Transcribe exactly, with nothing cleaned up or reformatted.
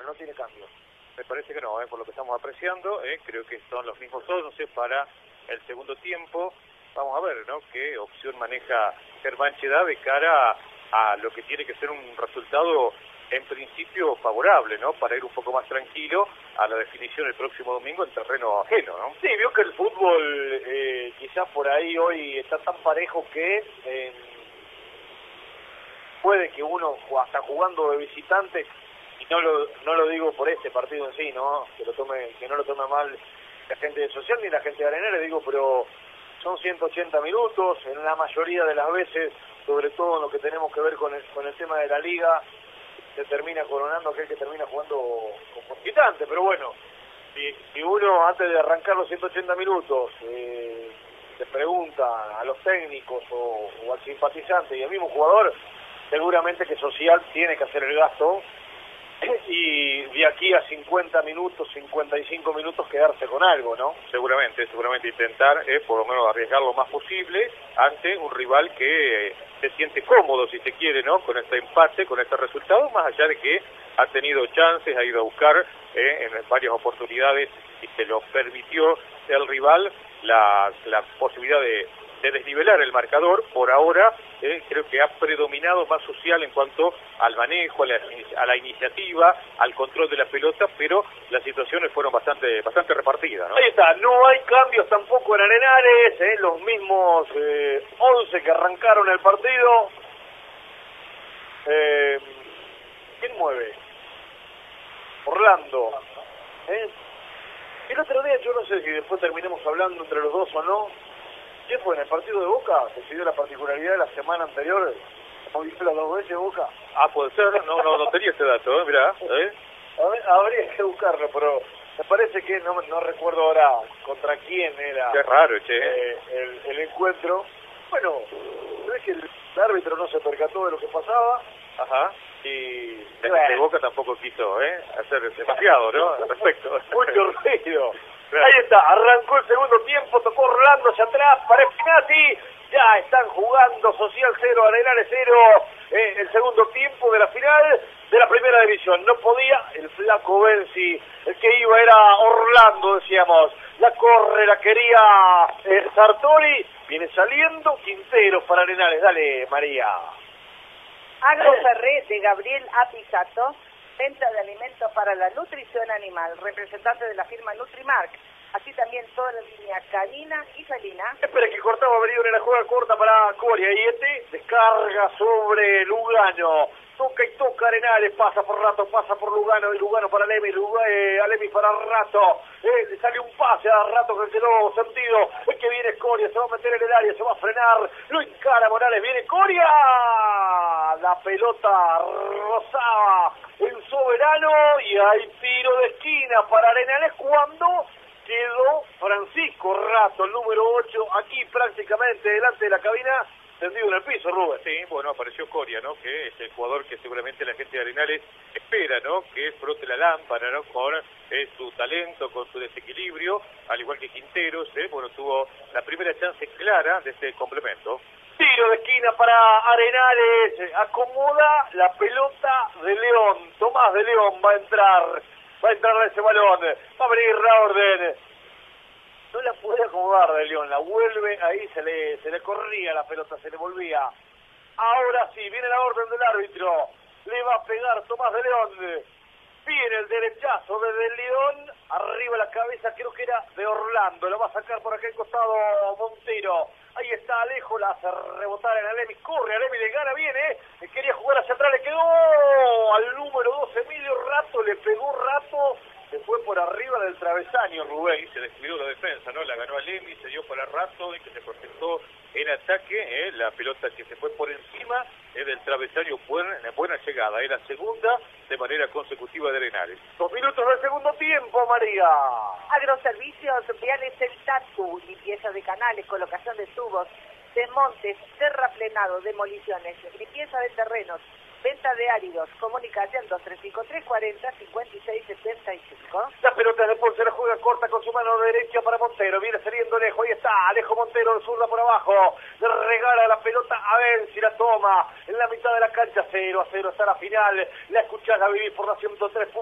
iguales, no tiene cambio. Me parece que no, eh, por lo que estamos apreciando, eh, creo que son los mismos once para el segundo tiempo. Vamos a ver, ¿no?, qué opción maneja Germán Chedá de cara a, a lo que tiene que ser un resultado en principio favorable, ¿no?, para ir un poco más tranquilo a la definición el próximo domingo en terreno ajeno, ¿no? Sí, vio que el fútbol eh, quizás por ahí hoy está tan parejo que eh, puede que uno hasta jugando de visitante, y no lo no lo digo por este partido en sí, ¿no?, que lo tome que no lo tome mal la gente de Social ni la gente de Arenales, digo, pero son ciento ochenta minutos, en la mayoría de las veces, sobre todo en lo que tenemos que ver con el, con el tema de la liga, se termina coronando aquel que termina jugando con visitante, pero bueno, si, si uno antes de arrancar los ciento ochenta minutos eh, se pregunta a los técnicos o, o al simpatizante y al mismo jugador, seguramente que Social tiene que hacer el gasto y de aquí a cincuenta minutos, cincuenta y cinco minutos quedarse con algo, ¿no? Seguramente, seguramente intentar eh, por lo menos arriesgar lo más posible ante un rival que eh, se siente cómodo, si se quiere, ¿no?, con este empate, con este resultado, más allá de que ha tenido chances, ha ido a buscar eh, en varias oportunidades y se lo permitió el rival la, la posibilidad de, de desnivelar el marcador. Por ahora eh, creo que ha predominado más Social en cuanto al manejo, a la, a la iniciativa, al control de la pelota, pero las situaciones fueron bastante bastante repartidas, ¿no? Ahí está, no hay cambios tampoco en Arenales, eh, los mismos eh, once que arrancaron el partido. Eh, ¿Quién mueve? Orlando. ¿Eh? El otro día, yo no sé si después terminemos hablando entre los dos o no, ¿qué fue? En el partido de Boca, que se dio la particularidad de la semana anterior, movió las dos veces Boca. Ah, puede ser, no no, no tenía este dato, ¿eh? Mirá, ¿eh? A ver, habría que buscarlo, pero me parece que, no, no recuerdo ahora contra quién era. Qué raro, che. Eh, el, el encuentro. Bueno, es que el árbitro no se percató de lo que pasaba. Ajá. Y la bueno, gente de Boca tampoco quiso eh, hacer demasiado, ¿no?, al respecto. Mucho ruido. Claro. Ahí está, arrancó el segundo tiempo, tocó Orlando hacia atrás, para Spinazzi, ya están jugando Social cero, Arenales cero, eh, el segundo tiempo de la final de la primera división. No podía el flaco Benzi, el que iba era Orlando, decíamos, la corre, la quería eh, Sartori, viene saliendo Quintero para Arenales. Dale, María. Agroferré de Gabriel Apizato, venta de alimentos para la nutrición animal, representante de la firma Nutrimark, así también toda la línea canina y felina. Espera que cortaba venido en la jugada corta para Coria y este descarga sobre Lugano, toca y toca Arenales, pasa por Rato, pasa por Lugano y Lugano para Alemi, Lugano, eh, Alemi para Rato, eh, le sale un pase a Rato que quedó sentido, es que viene Coria, se va a meter en el área, se va a frenar, lo encara Morales, viene Coria, la pelota rozaba en Soberano y hay tiro de esquina para Arenales cuando quedó Francisco Rato, el número ocho, aquí prácticamente delante de la cabina, tendido en el piso, Rubén. Sí, bueno, apareció Coria, ¿no?, que es el jugador que seguramente la gente de Arenales espera, ¿no?, que frote la lámpara, ¿no?, con eh, su talento, con su desequilibrio, al igual que Quinteros, ¿eh? Bueno, tuvo la primera chance clara de este complemento. Tiro de esquina para Arenales, acomoda la pelota de León, Tomás de León va a entrar, va a entrar a ese balón, va a venir la orden. No la puede acomodar de León, la vuelve, ahí se le, se le corría la pelota, se le volvía. Ahora sí, viene la orden del árbitro, le va a pegar Tomás de León. Viene el derechazo desde el León, arriba la cabeza, creo que era de Orlando, lo va a sacar por aquel costado Montero. Ahí está Alejo, la hace rebotar en Alemi, corre Alemi, le gana, viene, quería jugar hacia atrás, le quedó al número doce, Emilio Rato, le pegó Rato, se fue por arriba del travesaño, Rubén. Y se descuidó la defensa, ¿no?, la ganó Alemi, se dio para Rato y que se proyectó en ataque, eh, la pelota que se fue por encima eh, del travesaño, buena, buena llegada, era segunda de manera consecutiva de Arenales. Dos minutos del segundo tiempo, María. Agroservicios Viales El Tatu, limpieza de canales, colocación de tubos, desmontes, terraplenado, demoliciones, limpieza de terrenos, venta de áridos. Comunicate al dos tres cinco tres cuarenta cincuenta y seis setenta y cinco. La pelota de Ponce la juega corta con su mano derecha para Montero, viene saliendo Alejo, ahí está, Alejo Montero, el zurda por abajo, le regala la pelota a Benzi, la toma en la mitad de la cancha, cero a cero está la final, la escuchás a vivir por la ciento tres.